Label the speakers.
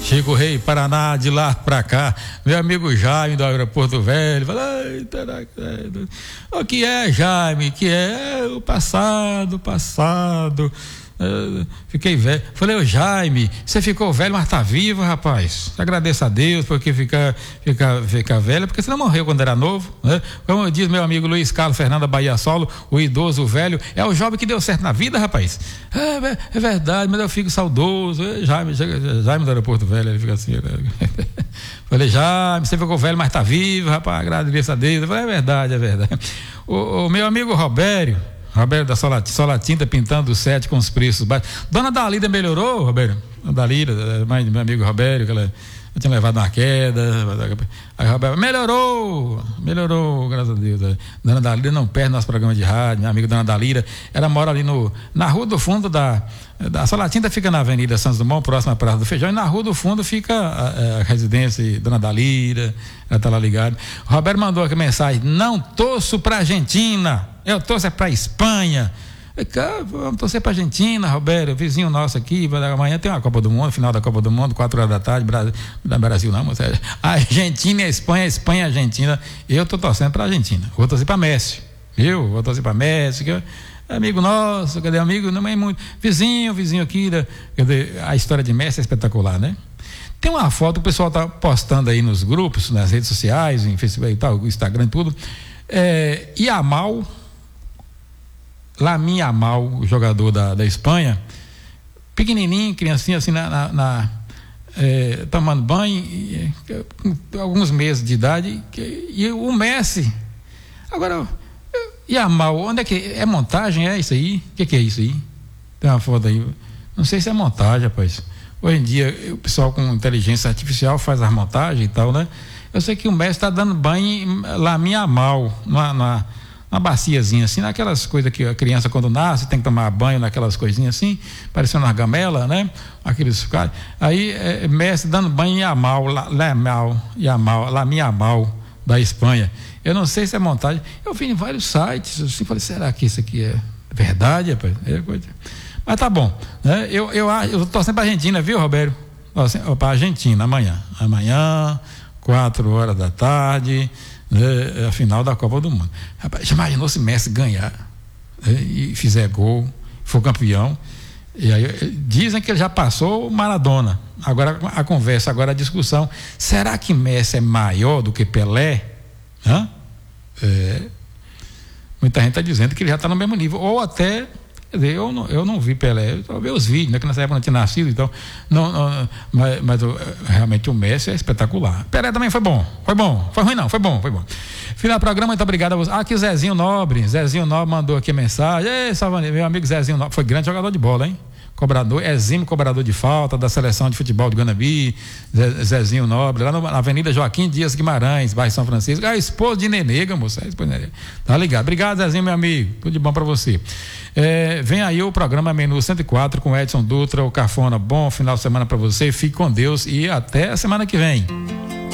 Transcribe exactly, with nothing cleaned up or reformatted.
Speaker 1: Chico Rei, Paraná, de lá pra cá, meu amigo Jaime do Aeroporto Velho, fala, o que é, Jaime, que é, é o passado, passado, é, fiquei velho, falei, ô Jaime, você ficou velho, mas tá vivo, rapaz, agradeço a Deus, porque ficar fica, fica velho, porque você não morreu quando era novo, né? Como diz meu amigo Luiz Carlos Fernanda Bahia Solo, o idoso, o velho, é o jovem que deu certo na vida, rapaz, é, é verdade, mas eu fico saudoso, Jaime, Jaime do Aeroporto Velho, ele fica assim, né? Falei, Jaime, você ficou velho, mas tá vivo, rapaz, agradeço a Deus. Eu falei, é verdade, é verdade. O, o meu amigo Robério, Roberto da Sola, Sola Tinta, pintando o set com os preços baixos. Dona Dalida melhorou, Roberto? Dona Dalida, mãe do meu amigo Robério, que ela eu tinha levado uma queda. Aí Roberto, melhorou, melhorou, graças a Deus. Dona Dalida não perde nosso programa de rádio, minha amiga Dona Dalida. Ela mora ali no, na rua do fundo da. A Sola Tinta fica na Avenida Santos Dumont, próxima à Praça do Feijão, e na rua do fundo fica a, a residência de Dona Dalira, ela tá lá ligada. O Roberto mandou aqui mensagem: não torço pra Argentina, eu torço é pra Espanha. Cara, vamos torcer pra Argentina, Roberto, vizinho nosso aqui, amanhã tem uma Copa do Mundo, final da Copa do Mundo, quatro horas da tarde, Brasil, não é Brasil não, mas é Argentina e Espanha, Espanha e Argentina, eu tô torcendo pra Argentina, vou torcer pra Messi, viu? Vou torcer pra Messi, que é amigo nosso, cadê amigo? Não é muito, vizinho, vizinho aqui, da, cadê? A história de Messi é espetacular, né? Tem uma foto, o pessoal tá postando aí nos grupos, nas redes sociais, em Facebook e tal, Instagram e tudo, é, Yamal, Lamine Yamal, o jogador da, da Espanha, pequenininho, criancinha assim, na, na, na é, tomando banho, e, com alguns meses de idade, que, e o Messi, agora, Yamal, onde é que é montagem? É isso aí? O que, que é isso aí? Tem uma foto aí, não sei se é montagem, rapaz. Hoje em dia, o pessoal com inteligência artificial faz as montagens e tal, né? Eu sei que o Messi está dando banho em Lamine Yamal, na, na uma baciazinha assim, naquelas coisas que a criança quando nasce tem que tomar banho naquelas coisinhas assim, parecendo uma gamela, né? Aqueles caras. Aí é, Messi dando banho em Yamal, Yamal, Yamal, Lamine Yamal da Espanha. Eu não sei se é montagem. Eu vi em vários sites, assim, falei, será que isso aqui é verdade, rapaz? É coisa... Mas tá bom, né? Eu eu eu tô sempre pra Argentina, viu, Roberto? Para Argentina amanhã, amanhã, quatro horas da tarde. É a final da Copa do Mundo. Rapaz, já imaginou se Messi ganhar, é, e fizer gol, for campeão, e aí dizem que ele já passou o Maradona. Agora a conversa, agora a discussão, será que Messi é maior do que Pelé? Hã? É, muita gente está dizendo que ele já está no mesmo nível, ou até, quer dizer, eu não, eu não vi Pelé, eu vi os vídeos, né, que nessa época não tinha nascido, então não, não, mas, mas realmente o Messi é espetacular. Pelé também foi bom, foi bom, foi ruim não, foi bom, foi bom. Final do programa, muito obrigado a você. Ah, aqui o Zezinho Nobre, Zezinho Nobre mandou aqui a mensagem. Ei, Salvani, meu amigo Zezinho Nobre, foi grande jogador de bola, hein? Cobrador, exímio cobrador de falta da seleção de futebol de Guanabi, Zezinho Nobre, lá na Avenida Joaquim Dias Guimarães, bairro São Francisco. Ah, esposo de Nenega, moça, é esposo de Nenega. Tá ligado? Obrigado, Zezinho, meu amigo, tudo de bom pra você. É, vem aí o programa Menu cento e quatro com Edson Dutra, o Cafona. Bom final de semana pra você, fique com Deus e até a semana que vem.